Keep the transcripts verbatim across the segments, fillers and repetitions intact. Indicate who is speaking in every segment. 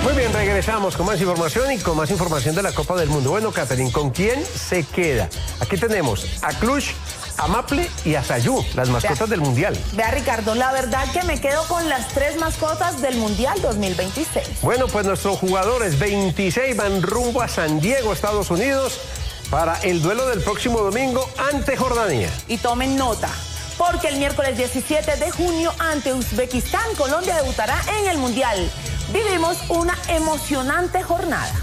Speaker 1: Muy bien, regresamos con más información y con más información de la Copa del Mundo. Bueno, Catherine, ¿con quién se queda? Aquí tenemos a Cluj, a Maple y a Sayú, las mascotas vea, del Mundial.
Speaker 2: Vea, Ricardo, la verdad que me quedo con las tres mascotas del Mundial dos mil veintiséis.
Speaker 1: Bueno, pues nuestros jugadores veintiséis van rumbo a San Diego, Estados Unidos, para el duelo del próximo domingo ante Jordania.
Speaker 2: Y tomen nota, porque el miércoles diecisiete de junio ante Uzbekistán, Colombia debutará en el Mundial. Vivimos una emocionante jornada.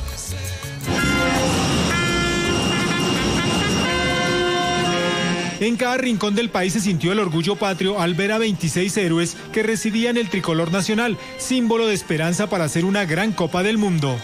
Speaker 3: En cada rincón del país se sintió el orgullo patrio al ver a veintiséis héroes que residían el tricolor nacional, símbolo de esperanza para hacer una gran Copa del Mundo.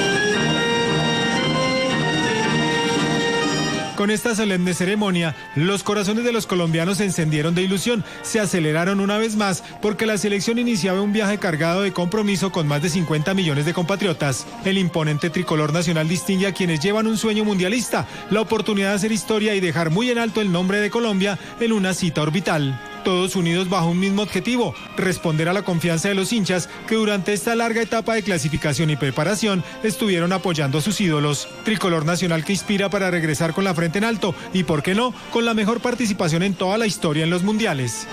Speaker 3: Con esta solemne ceremonia, los corazones de los colombianos se encendieron de ilusión, se aceleraron una vez más porque la selección iniciaba un viaje cargado de compromiso con más de cincuenta millones de compatriotas. El imponente tricolor nacional distingue a quienes llevan un sueño mundialista, la oportunidad de hacer historia y dejar muy en alto el nombre de Colombia en una cita orbital. Todos unidos bajo un mismo objetivo, responder a la confianza de los hinchas que durante esta larga etapa de clasificación y preparación estuvieron apoyando a sus ídolos. Tricolor nacional que inspira para regresar con la frente en alto y, por qué no, con la mejor participación en toda la historia en los mundiales.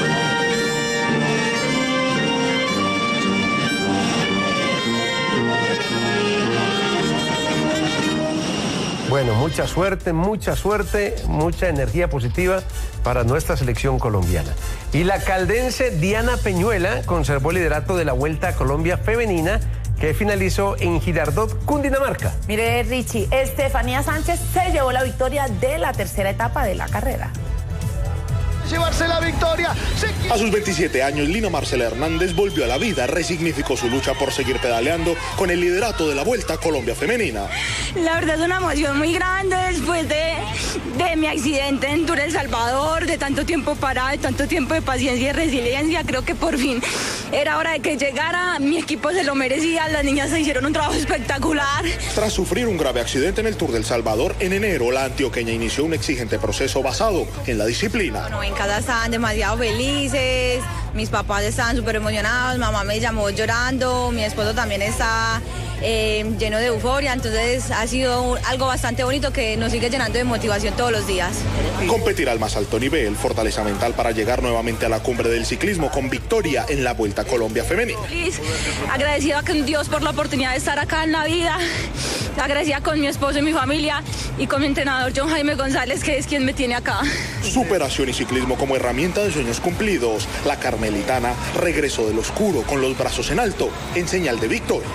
Speaker 1: Bueno, mucha suerte, mucha suerte, mucha energía positiva para nuestra selección colombiana. Y la caldense Diana Peñuela conservó el liderato de la Vuelta a Colombia femenina que finalizó en Girardot, Cundinamarca.
Speaker 2: Mire, Richie, Estefanía Sánchez se llevó la victoria de la tercera etapa de la carrera.
Speaker 4: Llevarse la victoria.
Speaker 5: A sus veintisiete años, Lina Marcela Hernández volvió a la vida, resignificó su lucha por seguir pedaleando con el liderato de la Vuelta a Colombia femenina.
Speaker 6: La verdad es una emoción muy grande después de, de mi accidente en Tour El Salvador, de tanto tiempo parada, de tanto tiempo de paciencia y resiliencia. Creo que por fin era hora de que llegara, mi equipo se lo merecía, las niñas se hicieron un trabajo espectacular.
Speaker 5: Tras sufrir un grave accidente en el Tour del Salvador, en enero la antioqueña inició un exigente proceso basado en la disciplina.
Speaker 6: Bueno, en casa estaban demasiado felices, mis papás estaban súper emocionados, mamá me llamó llorando, mi esposo también está eh, lleno de euforia, entonces ha sido algo bastante bonito que nos sigue llenando de motivación todos los días.
Speaker 5: Competir al más alto nivel, fortaleza mental para llegar nuevamente a la cumbre del ciclismo con victoria en la Vuelta a Colombia femenina.
Speaker 6: Feliz, agradecida con Dios por la oportunidad de estar acá en la vida, agradecida con mi esposo y mi familia y con mi entrenador John Jaime González, que es quien me tiene acá.
Speaker 5: Superación y ciclismo como herramienta de sueños cumplidos. La carmelitana regresó del oscuro con los brazos en alto, en señal de victoria.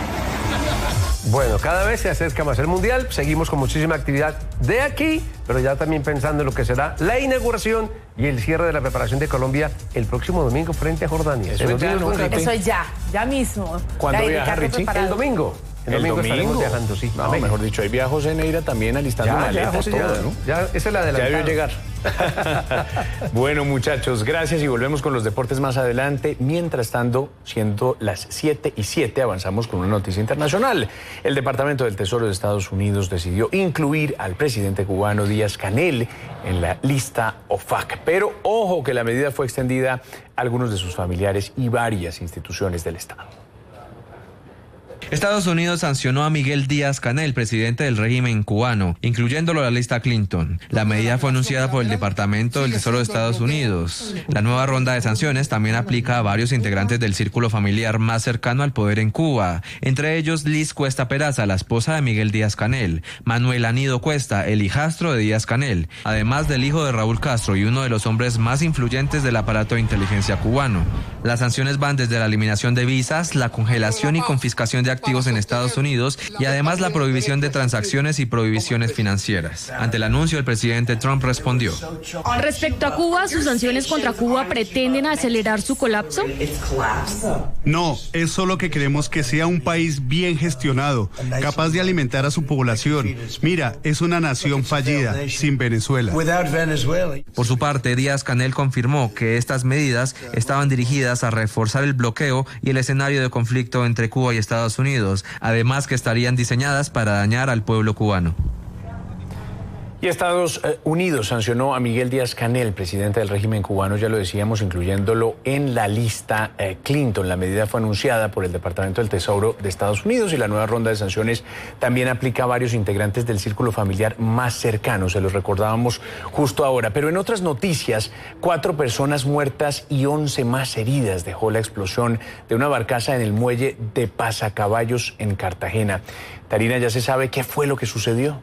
Speaker 1: Bueno, cada vez se acerca más el Mundial, seguimos con muchísima actividad de aquí, pero ya también pensando en lo que será la inauguración y el cierre de la preparación de Colombia el próximo domingo frente a Jordania.
Speaker 2: Eso, ya, no, Eso ya, ya mismo.
Speaker 1: ¿Cuándo viaja, Richie? El domingo. El domingo, el domingo estaremos viajando, sí.
Speaker 7: No, mejor dicho, ahí viaja José Neira también alistando
Speaker 1: ya,
Speaker 7: maletas,
Speaker 1: ya,
Speaker 7: todo,
Speaker 1: ya,
Speaker 7: ¿no?
Speaker 1: Ya, esa es la adelantada.
Speaker 7: Ya debió llegar. Bueno, muchachos, gracias y volvemos con los deportes más adelante. Mientras tanto, siendo las siete y siete, avanzamos con una noticia internacional. El Departamento del Tesoro de Estados Unidos decidió incluir al presidente cubano Díaz-Canel en la lista O F A C. Pero ojo que la medida fue extendida a algunos de sus familiares y varias instituciones del Estado.
Speaker 8: Estados Unidos sancionó a Miguel Díaz-Canel, presidente del régimen cubano, incluyéndolo a la lista Clinton. La medida fue anunciada por el Departamento del Tesoro de Estados Unidos. La nueva ronda de sanciones también aplica a varios integrantes del círculo familiar más cercano al poder en Cuba, entre ellos Liz Cuesta Peraza, la esposa de Miguel Díaz-Canel, Manuel Anido Cuesta, el hijastro de Díaz-Canel, además del hijo de Raúl Castro y uno de los hombres más influyentes del aparato de inteligencia cubano. Las sanciones van desde la eliminación de visas, la congelación y confiscación de activos en Estados Unidos y además la prohibición de transacciones y prohibiciones financieras. Ante el anuncio, el presidente Trump respondió:
Speaker 9: Respecto a Cuba, ¿sus sanciones contra Cuba pretenden acelerar su colapso?
Speaker 10: No, es solo que queremos que sea un país bien gestionado, capaz de alimentar a su población. Mira, es una nación fallida, sin Venezuela.
Speaker 8: Por su parte, Díaz-Canel confirmó que estas medidas estaban dirigidas a reforzar el bloqueo y el escenario de conflicto entre Cuba y Estados Unidos, además que estarían diseñadas para dañar al pueblo cubano.
Speaker 7: Y Estados Unidos sancionó a Miguel Díaz-Canel, presidente del régimen cubano, ya lo decíamos, incluyéndolo en la lista eh, Clinton. La medida fue anunciada por el Departamento del Tesoro de Estados Unidos y la nueva ronda de sanciones también aplica a varios integrantes del círculo familiar más cercano. Se los recordábamos justo ahora. Pero en otras noticias, cuatro personas muertas y once más heridas dejó la explosión de una barcaza en el muelle de Pasacaballos en Cartagena. Tarina, ¿ya se sabe qué fue lo que sucedió?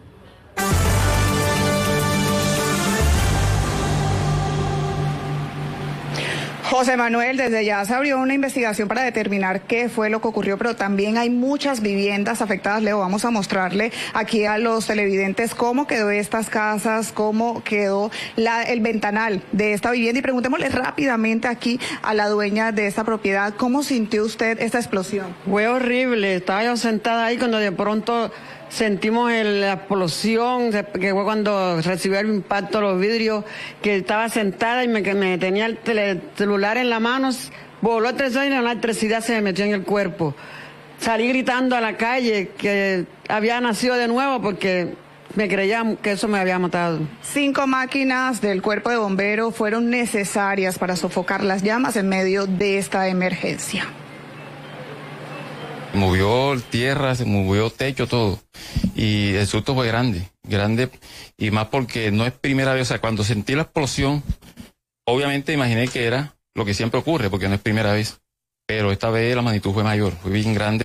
Speaker 11: José Manuel, desde ya se abrió una investigación para determinar qué fue lo que ocurrió, pero también hay muchas viviendas afectadas. Leo, vamos a mostrarle aquí a los televidentes cómo quedó estas casas, cómo quedó la, el ventanal de esta vivienda. Y preguntémosle rápidamente aquí a la dueña de esta propiedad, ¿cómo sintió usted esta explosión?
Speaker 12: Fue horrible, estaba yo sentada ahí cuando de pronto sentimos el, la explosión, que fue cuando recibió el impacto de los vidrios, que estaba sentada y me, que me tenía el tele, celular en la mano, voló el televisor y la electricidad se me metió en el cuerpo. Salí gritando a la calle que había nacido de nuevo porque me creía que eso me había matado.
Speaker 11: Cinco máquinas del cuerpo de bomberos fueron necesarias para sofocar las llamas en medio de esta emergencia.
Speaker 13: Movió tierra, se movió techo, todo. Y el susto fue grande, grande, y más porque no es primera vez. O sea, cuando sentí la explosión, obviamente imaginé que era lo que siempre ocurre, porque no es primera vez. Pero esta vez la magnitud fue mayor, fue bien grande.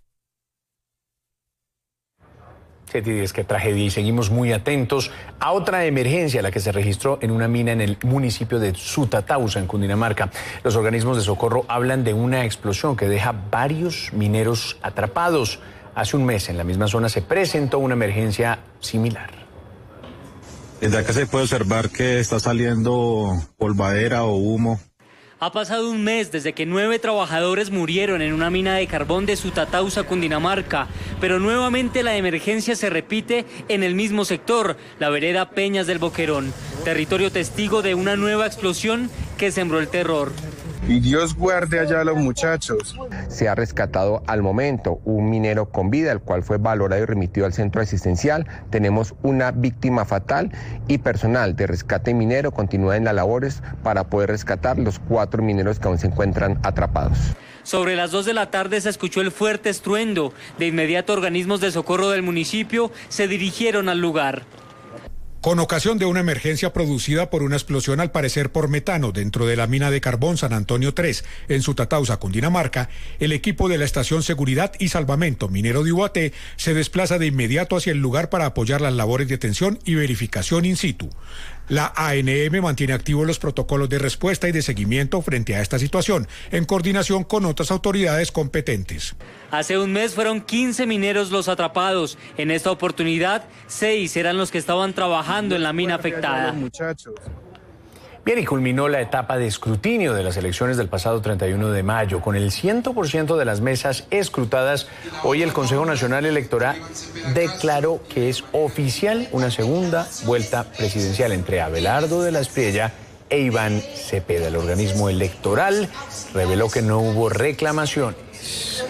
Speaker 7: siete y diez, qué tragedia. Y seguimos muy atentos a otra emergencia, la que se registró en una mina en el municipio de Sutatausa, en Cundinamarca. Los organismos de socorro hablan de una explosión que deja varios mineros atrapados. Hace un mes en la misma zona se presentó una emergencia similar.
Speaker 14: Desde acá se puede observar que está saliendo polvadera o humo.
Speaker 15: Ha pasado un mes desde que nueve trabajadores murieron en una mina de carbón de Sutatausa, Cundinamarca, pero nuevamente la emergencia se repite en el mismo sector, la vereda Peñas del Boquerón, territorio testigo de una nueva explosión que sembró el terror.
Speaker 16: Y Dios guarde allá a los muchachos.
Speaker 17: Se ha rescatado al momento un minero con vida, el cual fue valorado y remitido al centro asistencial. Tenemos una víctima fatal y personal de rescate minero continúa en las labores para poder rescatar los cuatro mineros que aún se encuentran atrapados.
Speaker 15: Sobre las dos de la tarde se escuchó el fuerte estruendo. De inmediato organismos de socorro del municipio se dirigieron al lugar.
Speaker 18: Con ocasión de una emergencia producida por una explosión al parecer por metano dentro de la mina de carbón San Antonio tres en Sutatausa, Cundinamarca, el equipo de la Estación Seguridad y Salvamento Minero de Ubaté se desplaza de inmediato hacia el lugar para apoyar las labores de atención y verificación in situ. La A N M mantiene activos los protocolos de respuesta y de seguimiento frente a esta situación, en coordinación con otras autoridades competentes.
Speaker 15: Hace un mes fueron quince mineros los atrapados. En esta oportunidad, seis eran los que estaban trabajando en la mina afectada.
Speaker 7: Bien, y culminó la etapa de escrutinio de las elecciones del pasado treinta y uno de mayo. Con el cien por ciento de las mesas escrutadas, hoy el Consejo Nacional Electoral declaró que es oficial una segunda vuelta presidencial entre Abelardo de la Espriella e Iván Cepeda. El organismo electoral reveló que no hubo reclamaciones.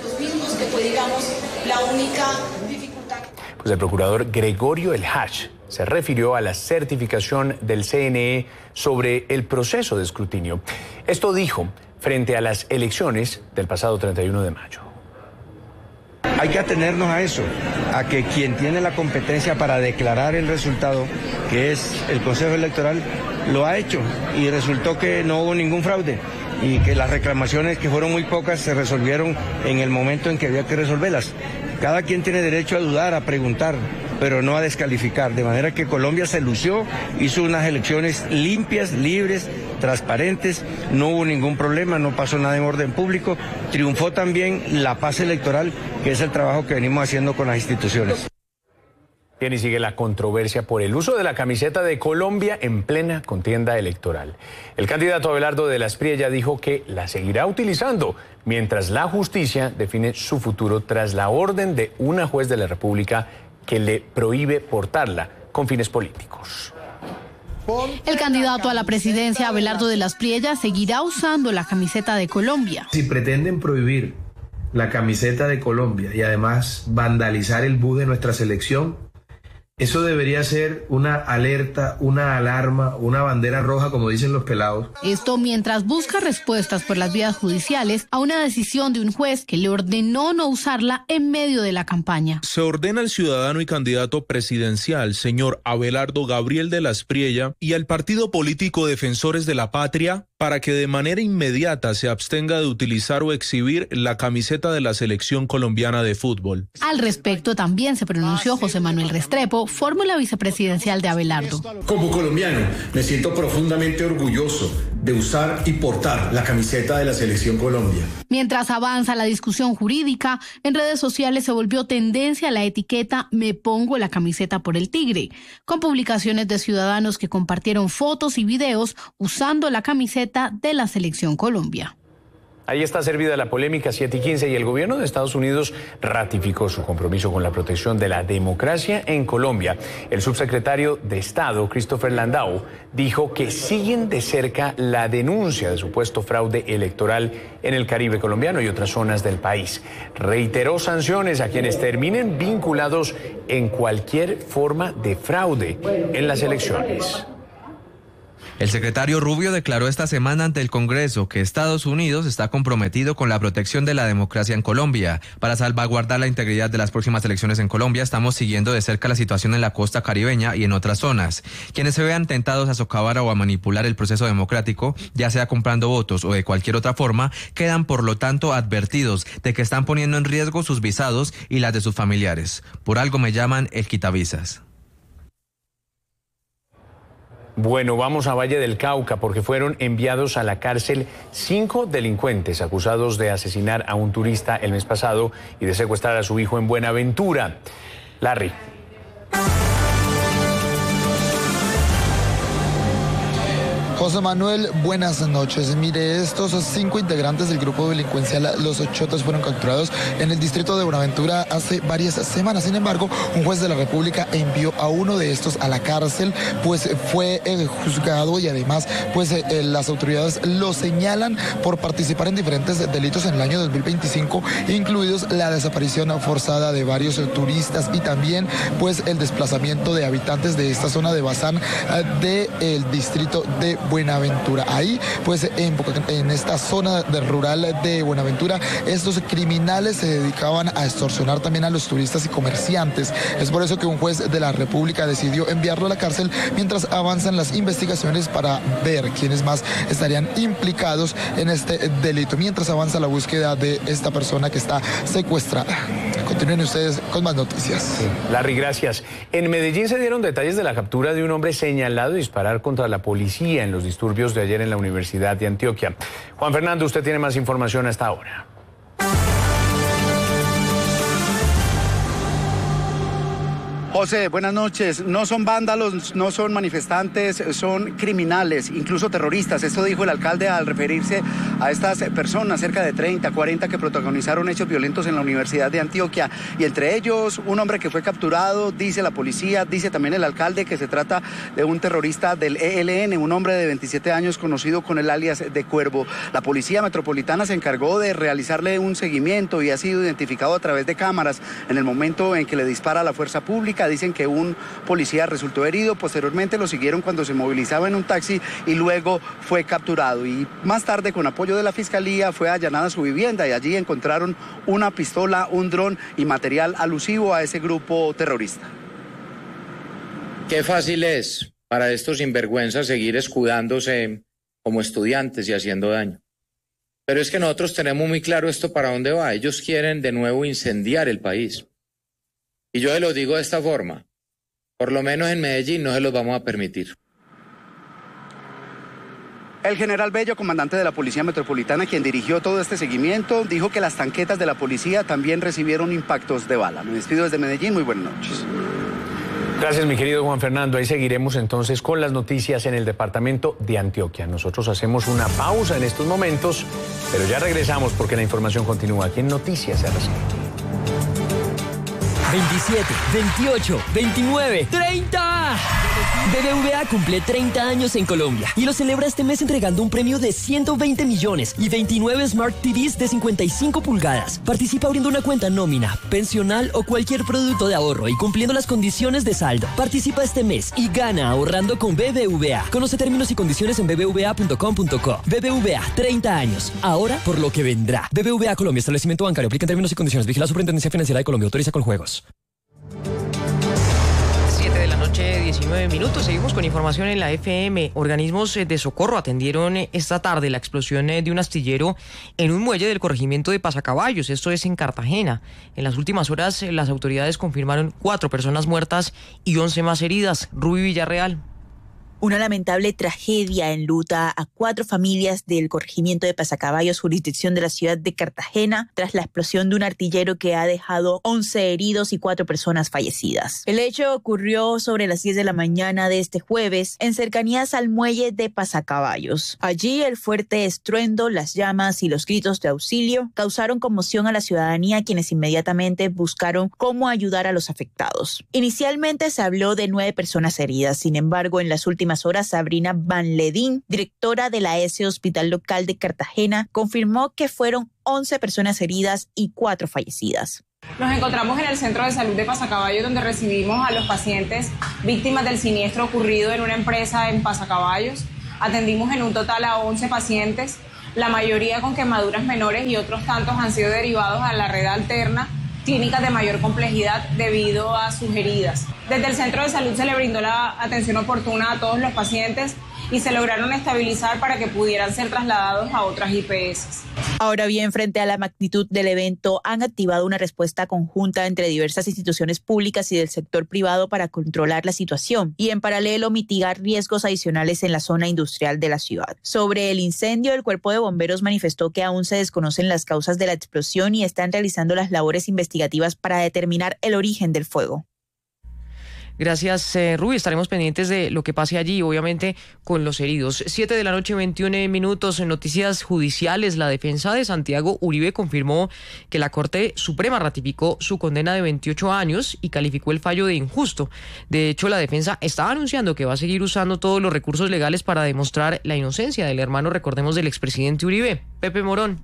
Speaker 7: Pues el procurador Gregorio El Hach se refirió a la certificación del C N E sobre el proceso de escrutinio. Esto dijo frente a las elecciones del pasado treinta y uno de mayo.
Speaker 19: Hay que atenernos a eso, a que quien tiene la competencia para declarar el resultado, que es el Consejo Electoral, lo ha hecho y resultó que no hubo ningún fraude y que las reclamaciones, que fueron muy pocas, se resolvieron en el momento en que había que resolverlas. Cada quien tiene derecho a dudar, a preguntar, pero no a descalificar. De manera que Colombia se lució, hizo unas elecciones limpias, libres, transparentes, no hubo ningún problema, no pasó nada en orden público. Triunfó también la paz electoral, que es el trabajo que venimos haciendo con las instituciones.
Speaker 7: Bien, y sigue la controversia por el uso de la camiseta de Colombia en plena contienda electoral. El candidato Abelardo de la Espriella dijo que la seguirá utilizando mientras la justicia define su futuro tras la orden de una juez de la República que le prohíbe portarla con fines políticos.
Speaker 20: El candidato a la presidencia, Abelardo de la Espriella, seguirá usando la camiseta de Colombia.
Speaker 21: Si pretenden prohibir la camiseta de Colombia y además vandalizar el bus de nuestra selección,
Speaker 19: Eso debería ser una alerta, una alarma, una bandera roja, como dicen los pelados.
Speaker 20: Esto mientras busca respuestas por las vías judiciales a una decisión de un juez que le ordenó no usarla en medio de la campaña.
Speaker 21: Se ordena al ciudadano y candidato presidencial, señor Abelardo Gabriel de la Espriella, y al partido político Defensores de la Patria, para que de manera inmediata se abstenga de utilizar o exhibir la camiseta de la selección colombiana de fútbol.
Speaker 20: Al respecto también se pronunció José Manuel Restrepo, fórmula vicepresidencial de Abelardo.
Speaker 22: Como colombiano, me siento profundamente orgulloso de usar y portar la camiseta de la Selección Colombia.
Speaker 20: Mientras avanza la discusión jurídica, en redes sociales se volvió tendencia la etiqueta "Me pongo la camiseta por el Tigre", con publicaciones de ciudadanos que compartieron fotos y videos usando la camiseta de la Selección Colombia.
Speaker 7: Ahí está servida la polémica siete y quince y el gobierno de Estados Unidos ratificó su compromiso con la protección de la democracia en Colombia. El subsecretario de Estado, Christopher Landau, dijo que siguen de cerca la denuncia de supuesto fraude electoral en el Caribe colombiano y otras zonas del país. Reiteró sanciones a quienes terminen vinculados en cualquier forma de fraude en las elecciones.
Speaker 8: El secretario Rubio declaró esta semana ante el Congreso que Estados Unidos está comprometido con la protección de la democracia en Colombia. Para salvaguardar la integridad de las próximas elecciones en Colombia, estamos siguiendo de cerca la situación en la costa caribeña y en otras zonas. Quienes se vean tentados a socavar o a manipular el proceso democrático, ya sea comprando votos o de cualquier otra forma, quedan por lo tanto advertidos de que están poniendo en riesgo sus visados y las de sus familiares. Por algo me llaman el quitavisas.
Speaker 7: Bueno, vamos a Valle del Cauca porque fueron enviados a la cárcel cinco delincuentes acusados de asesinar a un turista el mes pasado y de secuestrar a su hijo en Buenaventura. Larry.
Speaker 23: José Manuel, buenas noches. Mire, estos cinco integrantes del grupo delincuencial Los Ochotas fueron capturados en el distrito de Buenaventura hace varias semanas. Sin embargo, un juez de la República envió a uno de estos a la cárcel, pues fue eh, juzgado y además pues eh, las autoridades lo señalan por participar en diferentes delitos en el año dos mil veinticinco, incluidos la desaparición forzada de varios eh, turistas y también pues el desplazamiento de habitantes de esta zona de Bazán eh, del distrito de Buenaventura. Ahí, pues en, en esta zona de rural de Buenaventura, estos criminales se dedicaban a extorsionar también a los turistas y comerciantes. Es por eso que un juez de la República decidió enviarlo a la cárcel mientras avanzan las investigaciones para ver quiénes más estarían implicados en este delito, mientras avanza la búsqueda de esta persona que está secuestrada. Continúen ustedes con más noticias.
Speaker 7: Sí. Larry, gracias. En Medellín se dieron detalles de la captura de un hombre señalado de disparar contra la policía en los disturbios de ayer en la Universidad de Antioquia. Juan Fernando, usted tiene más información hasta ahora.
Speaker 24: José, buenas noches. No son vándalos, no son manifestantes, son criminales, incluso terroristas. Esto dijo el alcalde al referirse a estas personas, cerca de treinta, cuarenta, que protagonizaron hechos violentos en la Universidad de Antioquia. Y entre ellos, un hombre que fue capturado, dice la policía, dice también el alcalde que se trata de un terrorista del E L N, un hombre de veintisiete años conocido con el alias de Cuervo. La Policía Metropolitana se encargó de realizarle un seguimiento y ha sido identificado a través de cámaras en el momento en que le dispara a la fuerza pública. Dicen que un policía resultó herido, posteriormente lo siguieron cuando se movilizaba en un taxi y luego fue capturado. Y más tarde, con apoyo de la Fiscalía, fue allanada su vivienda y allí encontraron una pistola, un dron y material alusivo a ese grupo terrorista.
Speaker 25: Qué fácil es para estos sinvergüenzas seguir escudándose como estudiantes y haciendo daño. Pero es que nosotros tenemos muy claro esto para dónde va. Ellos quieren de nuevo incendiar el país. Y yo se lo digo de esta forma, por lo menos en Medellín no se los vamos a permitir.
Speaker 24: El general Bello, comandante de la Policía Metropolitana, quien dirigió todo este seguimiento, dijo que las tanquetas de la policía también recibieron impactos de bala. Me despido desde Medellín, muy buenas noches.
Speaker 7: Gracias, mi querido Juan Fernando. Ahí seguiremos entonces con las noticias en el departamento de Antioquia. Nosotros hacemos una pausa en estos momentos, pero ya regresamos porque la información continúa aquí en Noticias R C N.
Speaker 2: veintisiete, veintiocho, veintinueve, treinta. B B V A cumple treinta años en Colombia y lo celebra este mes entregando un premio de ciento veinte millones y veintinueve Smart T Vs de cincuenta y cinco pulgadas. Participa abriendo una cuenta nómina, pensional o cualquier producto de ahorro y cumpliendo las condiciones de saldo. Participa este mes y gana ahorrando con B B V A. Conoce términos y condiciones en b b v a punto com punto co. B B V A, treinta años. Ahora por lo que vendrá. B B V A Colombia, establecimiento bancario. Aplica en términos y condiciones. Vigila la Superintendencia Financiera de Colombia. Autoriza con juegos.
Speaker 3: siete de la noche, diecinueve minutos. Seguimos con información en la F M. Organismos de socorro atendieron esta tarde la explosión de un astillero en un muelle del corregimiento de Pasacaballos. Esto es en Cartagena. En las últimas horas, las autoridades confirmaron cuatro personas muertas y once más heridas. Rubí Villarreal.
Speaker 4: Una lamentable tragedia enluta a cuatro familias del corregimiento de Pasacaballos, jurisdicción de la ciudad de Cartagena, tras la explosión de un artillero que ha dejado once heridos y cuatro personas fallecidas. El hecho ocurrió sobre las diez de la mañana de este jueves, en cercanías al muelle de Pasacaballos. Allí el fuerte estruendo, las llamas y los gritos de auxilio causaron conmoción a la ciudadanía, quienes inmediatamente buscaron cómo ayudar a los afectados. Inicialmente se habló de nueve personas heridas, sin embargo, en las últimas horas, Sabrina Van Ledín, directora de la E S E Hospital Local de Cartagena, confirmó que fueron once personas heridas y cuatro fallecidas.
Speaker 5: Nos encontramos en el Centro de Salud de Pasacaballos, donde recibimos a los pacientes víctimas del siniestro ocurrido en una empresa en Pasacaballos. Atendimos en un total a once pacientes, la mayoría con quemaduras menores y otros tantos han sido derivados a la red alterna, clínicas de mayor complejidad debido a sus heridas. Desde el centro de salud se le brindó la atención oportuna a todos los pacientes y se lograron estabilizar para que pudieran ser trasladados a otras I P S.
Speaker 4: Ahora bien, frente a la magnitud del evento, han activado una respuesta conjunta entre diversas instituciones públicas y del sector privado para controlar la situación y en paralelo mitigar riesgos adicionales en la zona industrial de la ciudad. Sobre el incendio, el Cuerpo de Bomberos manifestó que aún se desconocen las causas de la explosión y están realizando las labores investigativas para determinar el origen del fuego.
Speaker 3: Gracias, eh, Rubí. Estaremos pendientes de lo que pase allí, obviamente, con los heridos. Siete de la noche, veintiuno minutos. En noticias judiciales, la defensa de Santiago Uribe confirmó que la Corte Suprema ratificó su condena de veintiocho años y calificó el fallo de injusto. De hecho, la defensa estaba anunciando que va a seguir usando todos los recursos legales para demostrar la inocencia del hermano, recordemos, del expresidente Uribe. Pepe Morón.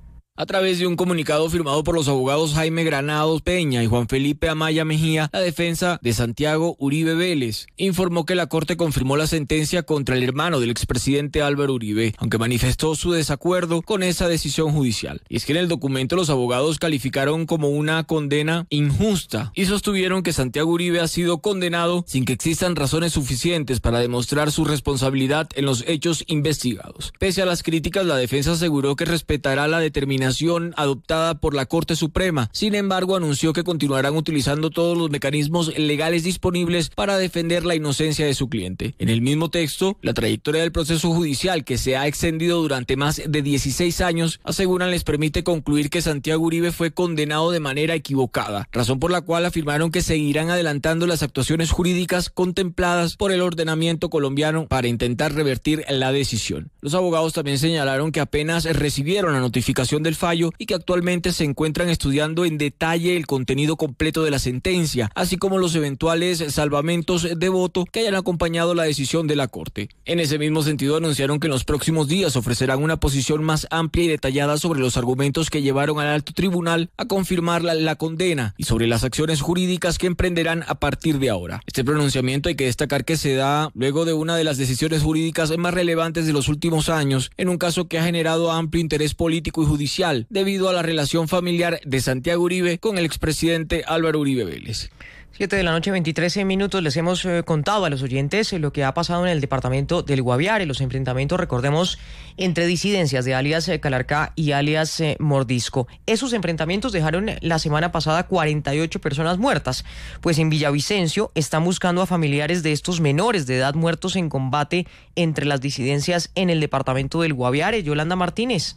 Speaker 6: A través de un comunicado firmado por los abogados Jaime Granados Peña y Juan Felipe Amaya Mejía, la defensa de Santiago Uribe Vélez informó que la Corte confirmó la sentencia contra el hermano del expresidente Álvaro Uribe, aunque manifestó su desacuerdo con esa decisión judicial. Y es que en el documento los abogados calificaron como una condena injusta y sostuvieron que Santiago Uribe ha sido condenado sin que existan razones suficientes para demostrar su responsabilidad en los hechos investigados. Pese a las críticas, la defensa aseguró que respetará la determinación adoptada por la Corte Suprema. Sin embargo, anunció que continuarán utilizando todos los mecanismos legales disponibles para defender la inocencia de su cliente. En el mismo texto, la trayectoria del proceso judicial, que se ha extendido durante más de dieciséis años, aseguran les permite concluir que Santiago Uribe fue condenado de manera equivocada, razón por la cual afirmaron que seguirán adelantando las actuaciones jurídicas contempladas por el ordenamiento colombiano para intentar revertir la decisión. Los abogados también señalaron que apenas recibieron la notificación del fallo y que actualmente se encuentran estudiando en detalle el contenido completo de la sentencia, así como los eventuales salvamentos de voto que hayan acompañado la decisión de la Corte. En ese mismo sentido, anunciaron que en los próximos días ofrecerán una posición más amplia y detallada sobre los argumentos que llevaron al alto tribunal a confirmar la, la condena y sobre las acciones jurídicas que emprenderán a partir de ahora. Este pronunciamiento hay que destacar que se da luego de una de las decisiones jurídicas más relevantes de los últimos años, en un caso que ha generado amplio interés político y judicial debido a la relación familiar de Santiago Uribe con el expresidente Álvaro Uribe Vélez.
Speaker 3: Siete de la noche, veintitrés minutos. Les hemos eh, contado a los oyentes eh, lo que ha pasado en el departamento del Guaviare, los enfrentamientos, recordemos, entre disidencias de alias eh, Calarcá y alias eh, Mordisco. Esos enfrentamientos dejaron la semana pasada cuarenta y ocho personas muertas, pues en Villavicencio están buscando a familiares de estos menores de edad muertos en combate entre las disidencias en el departamento del Guaviare. Yolanda Martínez.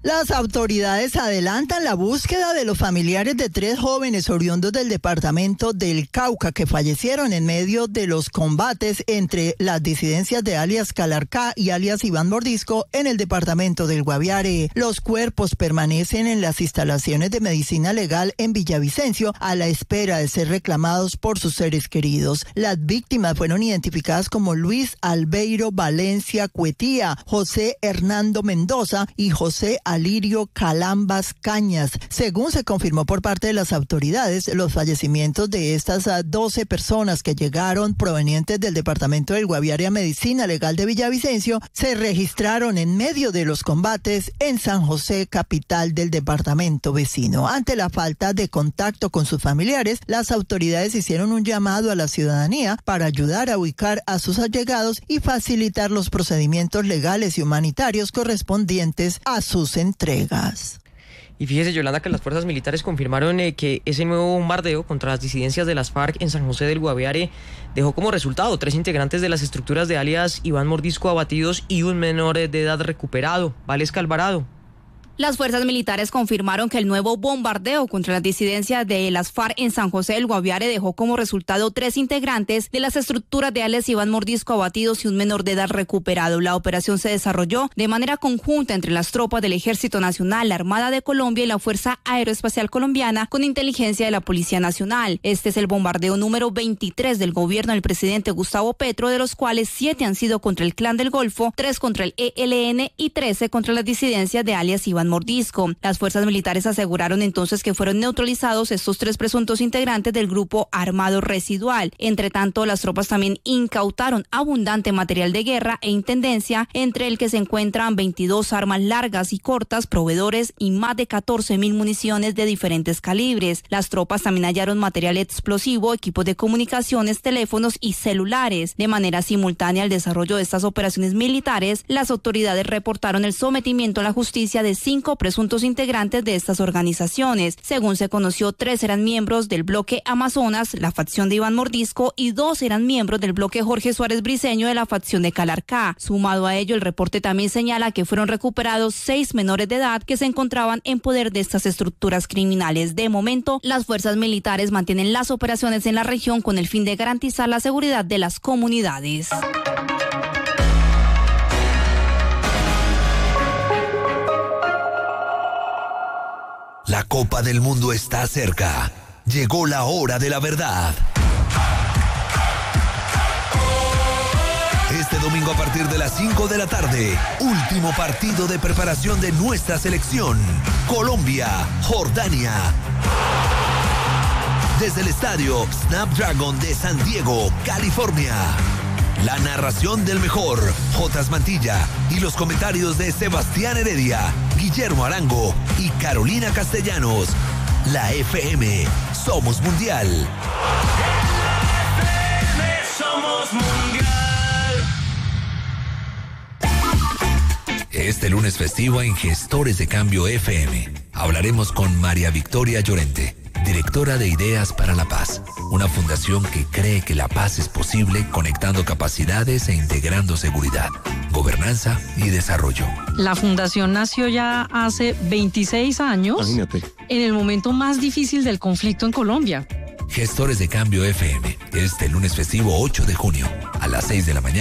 Speaker 1: Las autoridades adelantan la búsqueda de los familiares de tres jóvenes oriundos del departamento del Cauca que fallecieron en medio de los combates entre las disidencias de alias Calarcá y alias Iván Mordisco en el departamento del Guaviare. Los cuerpos permanecen en las instalaciones de medicina legal en Villavicencio a la espera de ser reclamados por sus seres queridos. Las víctimas fueron identificadas como Luis Albeiro Valencia Cuetía, José Hernando Mendoza y José Alirio Calambas Cañas. Según se confirmó por parte de las autoridades, los fallecimientos de estas doce personas que llegaron provenientes del departamento del Guaviare a Medicina Legal de Villavicencio se registraron en medio de los combates en San José, capital del departamento vecino. Ante la falta de contacto con sus familiares, las autoridades hicieron un llamado a la ciudadanía para ayudar a ubicar a sus allegados y facilitar los procedimientos legales y humanitarios correspondientes a sus entregas.
Speaker 3: Y fíjese, Yolanda, que las fuerzas militares confirmaron eh, que ese nuevo bombardeo contra las disidencias de las FARC en San José del Guaviare dejó como resultado tres integrantes de las estructuras de alias Iván Mordisco abatidos y un menor de edad recuperado. Valesca Alvarado.
Speaker 9: Las fuerzas militares confirmaron que el nuevo bombardeo contra las disidencias de las FARC en San José del Guaviare dejó como resultado tres integrantes de las estructuras de alias Iván Mordisco abatidos y un menor de edad recuperado. La operación se desarrolló de manera conjunta entre las tropas del Ejército Nacional, la Armada de Colombia y la Fuerza Aeroespacial Colombiana con inteligencia de la Policía Nacional. Este es el bombardeo número veintitrés del gobierno del presidente Gustavo Petro, de los cuales siete han sido contra el Clan del Golfo, tres contra el E L N y trece contra las disidencias de alias Iván Mordisco. Las fuerzas militares aseguraron entonces que fueron neutralizados estos tres presuntos integrantes del grupo armado residual. Entre tanto, las tropas también incautaron abundante material de guerra e intendencia, entre el que se encuentran veintidós armas largas y cortas, proveedores y más de catorce mil municiones de diferentes calibres. Las tropas también hallaron material explosivo, equipos de comunicaciones, teléfonos y celulares. De manera simultánea al desarrollo de estas operaciones militares, las autoridades reportaron el sometimiento a la justicia de cinco presuntos integrantes de estas organizaciones. Según se conoció, tres eran miembros del bloque Amazonas, la facción de Iván Mordisco, y dos eran miembros del bloque Jorge Suárez Briceño de la facción de Calarcá. Sumado a ello, el reporte también señala que fueron recuperados seis menores de edad que se encontraban en poder de estas estructuras criminales. De momento, las fuerzas militares mantienen las operaciones en la región con el fin de garantizar la seguridad de las comunidades.
Speaker 10: La Copa del Mundo está cerca. Llegó la hora de la verdad. Este domingo a partir de las cinco de la tarde, último partido de preparación de nuestra selección. Colombia, Jordania. Desde el estadio Snapdragon de San Diego, California. La narración del mejor, Jotas Mantilla, y los comentarios de Sebastián Heredia, Guillermo Arango y Carolina Castellanos. La F M, somos mundial.
Speaker 11: Somos mundial.
Speaker 10: Este lunes festivo en Gestores de Cambio F M, hablaremos con María Victoria Llorente, directora de Ideas para la Paz, una fundación que cree que la paz es posible conectando capacidades e integrando seguridad, gobernanza y desarrollo.
Speaker 12: La fundación nació ya hace veintiséis años, imagínate, en el momento más difícil del conflicto en Colombia.
Speaker 10: Gestores de Cambio F M, este lunes festivo ocho de junio, a las seis de la mañana.